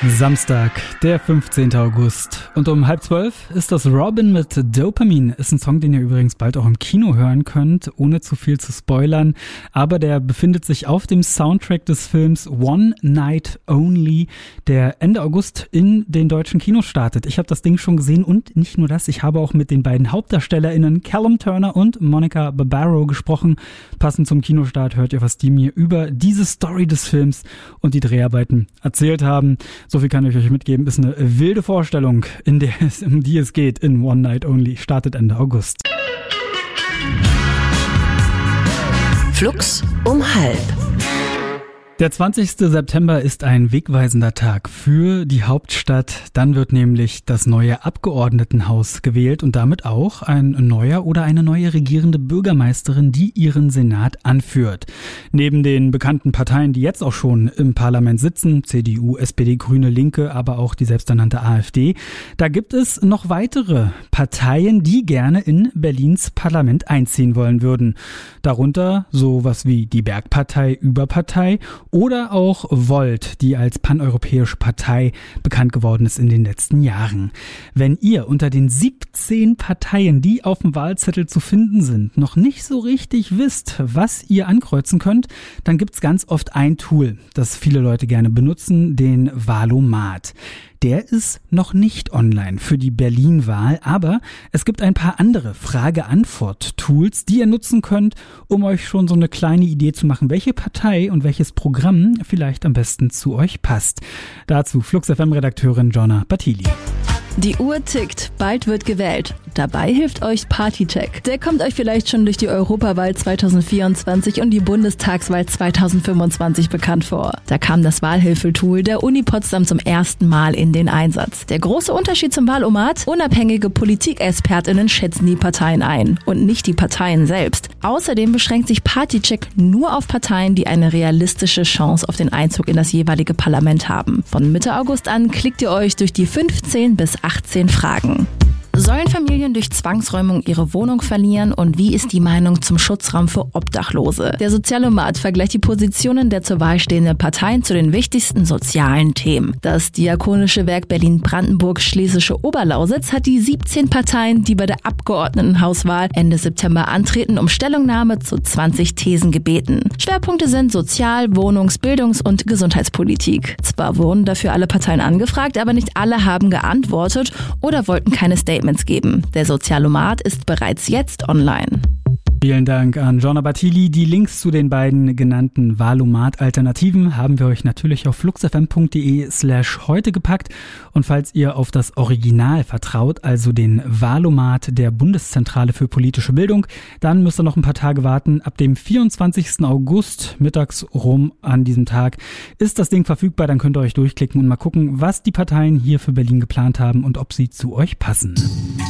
Samstag, der 15. August. Und um 11:30 ist das Robin mit Dopamine. Ist ein Song, den ihr übrigens bald auch im Kino hören könnt, ohne zu viel zu spoilern. Aber der befindet sich auf dem Soundtrack des Films One Night Only, der Ende August in den deutschen Kinos startet. Ich habe das Ding schon gesehen und nicht nur das, ich habe auch mit den beiden HauptdarstellerInnen Callum Turner und Monica Barbaro gesprochen. Passend zum Kinostart hört ihr, was die mir über diese Story des Films und die Dreharbeiten erzählt haben. So viel kann ich euch mitgeben, ist eine wilde Vorstellung, um die es geht in One Night Only. Startet Ende August. Flux um 12:30. Der 20. September ist ein wegweisender Tag für die Hauptstadt. Dann wird nämlich das neue Abgeordnetenhaus gewählt und damit auch ein neuer oder eine neue regierende Bürgermeisterin, die ihren Senat anführt. Neben den bekannten Parteien, die jetzt auch schon im Parlament sitzen, CDU, SPD, Grüne, Linke, aber auch die selbsternannte AfD, da gibt es noch weitere Parteien, die gerne in Berlins Parlament einziehen wollen würden. Darunter sowas wie die Bergpartei, Überpartei oder auch Volt, die als paneuropäische Partei bekannt geworden ist in den letzten Jahren. Wenn ihr unter den 17 Parteien, die auf dem Wahlzettel zu finden sind, noch nicht so richtig wisst, was ihr ankreuzen könnt, dann gibt's ganz oft ein Tool, das viele Leute gerne benutzen, den Wahlomat. Der ist noch nicht online für die Berlin-Wahl, aber es gibt ein paar andere Frage-Antwort-Tools, die ihr nutzen könnt, um euch schon so eine kleine Idee zu machen, welche Partei und welches Programm vielleicht am besten zu euch passt. Dazu Flux FM-Redakteurin Jonna Battili. Die Uhr tickt, bald wird gewählt. Dabei hilft euch Partycheck. Der kommt euch vielleicht schon durch die Europawahl 2024 und die Bundestagswahl 2025 bekannt vor. Da kam das Wahlhilfetool der Uni Potsdam zum ersten Mal in den Einsatz. Der große Unterschied zum Wahlomat: unabhängige PolitikexpertInnen schätzen die Parteien ein und nicht die Parteien selbst. Außerdem beschränkt sich Partycheck nur auf Parteien, die eine realistische Chance auf den Einzug in das jeweilige Parlament haben. Von Mitte August an klickt ihr euch durch die 15 bis 18 Fragen. Sollen Familien durch Zwangsräumung ihre Wohnung verlieren und wie ist die Meinung zum Schutzraum für Obdachlose? Der Sozialomat vergleicht die Positionen der zur Wahl stehenden Parteien zu den wichtigsten sozialen Themen. Das Diakonische Werk Berlin-Brandenburg-Schlesische Oberlausitz hat die 17 Parteien, die bei der Abgeordnetenhauswahl Ende September antreten, um Stellungnahme zu 20 Thesen gebeten. Schwerpunkte sind Sozial-, Wohnungs-, Bildungs- und Gesundheitspolitik. Zwar wurden dafür alle Parteien angefragt, aber nicht alle haben geantwortet oder wollten keine Statements geben. Der Sozialomat ist bereits jetzt online. Vielen Dank an Jonna Battili. Die Links zu den beiden genannten Wahlomat-Alternativen haben wir euch natürlich auf fluxfm.de/heute gepackt. Und falls ihr auf das Original vertraut, also den Wahlomat der Bundeszentrale für politische Bildung, dann müsst ihr noch ein paar Tage warten. Ab dem 24. August, mittags rum an diesem Tag, ist das Ding verfügbar. Dann könnt ihr euch durchklicken und mal gucken, was die Parteien hier für Berlin geplant haben und ob sie zu euch passen.